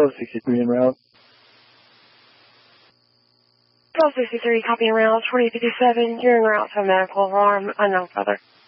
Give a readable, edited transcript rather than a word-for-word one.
Kilo 63 en route. Kilo 63, copy en route, 2057, you're en route to medical alarm, unknown further.